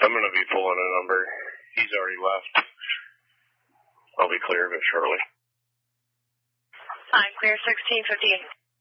I'm going to be pulling a number. He's already left. I'll be clear of it shortly. I'm clear 1658.